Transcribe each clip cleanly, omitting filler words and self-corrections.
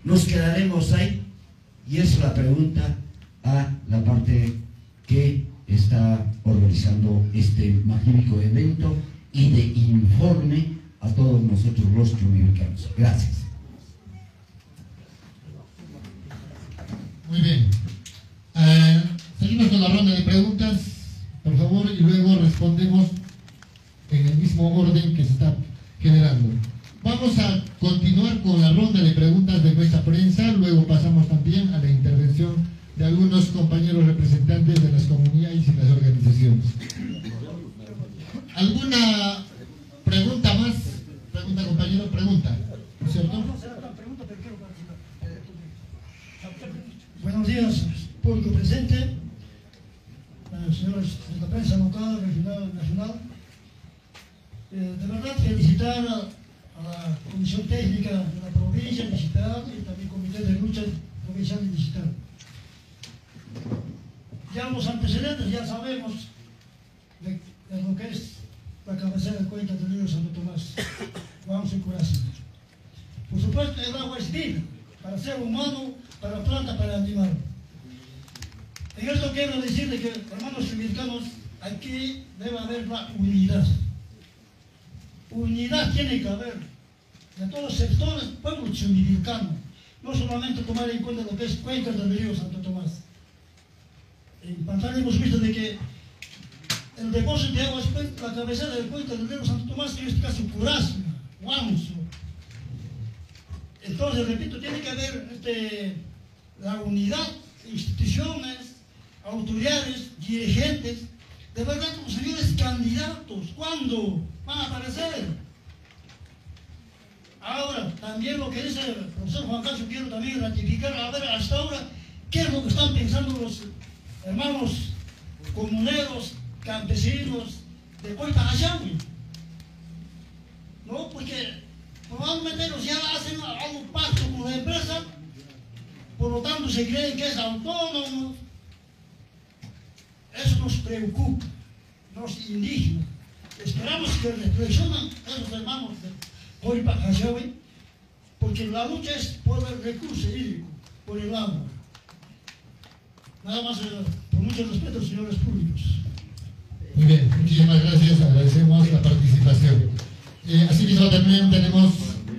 nos quedaremos ahí. Y es la pregunta a la parte que está organizando este magnífico evento y de informe a todos nosotros los chumilcanos. Gracias. Muy bien. Seguimos con la ronda de preguntas, por favor, y luego respondemos en el mismo orden que se está generando. Vamos a continuar con la ronda de preguntas de nuestra prensa, luego pasamos también a la intervención de algunos compañeros representantes de las comunidades y las organizaciones. ¿Alguna pregunta más? Pregunta, compañero, pregunta, ¿no es cierto? Buenos días, público presente, señores de la prensa local, regional, nacional. De verdad, felicitar a la Comisión Técnica de la provincia digital y también Comité de Lucha Provincial y Digital. Ya los antecedentes, ya sabemos de lo que es la cabecera de cuenca del río Santo Tomás, Guamso y Curazao. Por supuesto, el agua es vida, para el ser humano, para la planta, para el animal. En esto quiero decirle que, hermanos chumilcanos, aquí debe haber la unidad. Unidad tiene que haber de todos los sectores del pueblo chumilcano, no solamente tomar en cuenta lo que es cuenca del río Santo Tomás. En pantalla hemos visto de que el depósito de agua es la cabecera del cuenca del río Santo Tomás, en este caso Curazao, Guamso. Entonces, repito, tiene que haber la unidad, instituciones, autoridades, dirigentes, de verdad, los señores candidatos, ¿cuándo van a aparecer? Ahora, también lo que dice el profesor Juan Carlos, quiero también ratificar, a ver, hasta ahora, ¿qué es lo que están pensando los hermanos comuneros, campesinos de Coipajachaui? ¿No? Porque probablemente ellos ya hacen algún pacto con la empresa, por lo tanto se creen que es autónomo. Eso nos preocupa, nos indigna. Esperamos que reflexionen esos hermanos de Coipajachaui, porque la lucha es por el recurso hídrico, por el agua. Nada más, por mucho respeto, señores públicos. Muy bien, muchísimas gracias, agradecemos la participación. Asimismo también tenemos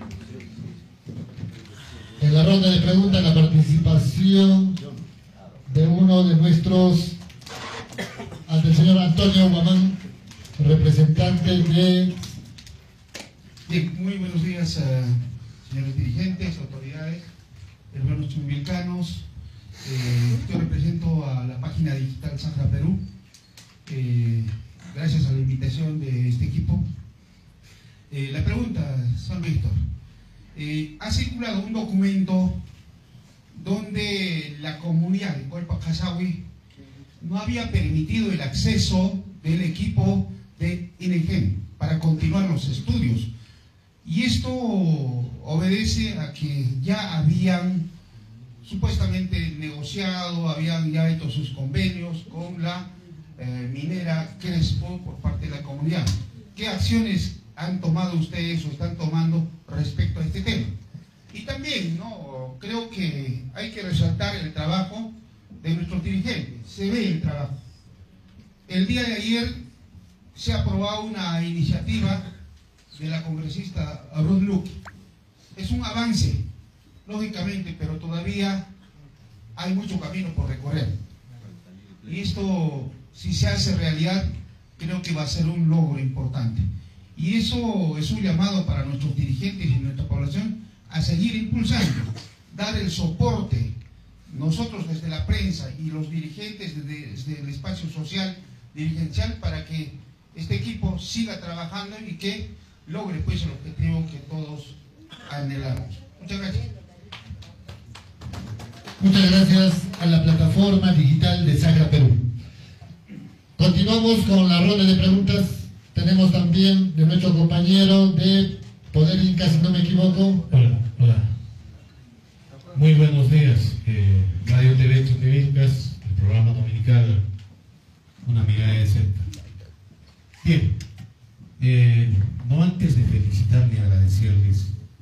en la ronda de preguntas la participación de uno de nuestros, ante el señor Antonio Guamán, representante de... Bien, muy buenos días, señores dirigentes, autoridades, hermanos chumilcanos. Yo represento a la página digital Sahara Perú. Gracias a la invitación de este equipo. La pregunta, San Víctor, ha circulado un documento donde la comunidad de Coipajachaui no había permitido el acceso del equipo de INEGEM para continuar los estudios. Y esto obedece a que ya habían supuestamente negociado, habían ya hecho sus convenios con la minera Crespo por parte de la comunidad. ¿Qué acciones han tomado ustedes o están tomando respecto a este tema? Y también, ¿no?, creo que hay que resaltar el trabajo de nuestros dirigentes. Se ve el trabajo. El día de ayer se ha aprobado una iniciativa de la congresista Ruth Luque. Es un avance, lógicamente, pero todavía hay mucho camino por recorrer. Y esto, si se hace realidad, creo que va a ser un logro importante. Y eso es un llamado para nuestros dirigentes y nuestra población a seguir impulsando, dar el soporte, nosotros desde la prensa y los dirigentes desde el espacio social, dirigencial, para que este equipo siga trabajando y que logre pues el objetivo que todos anhelamos. Muchas gracias. Muchas gracias a la plataforma digital de Sahara Perú. Continuamos con la ronda de preguntas. Tenemos también de nuestro compañero de Poder Inca, si no me equivoco. Hola, hola. Muy buenos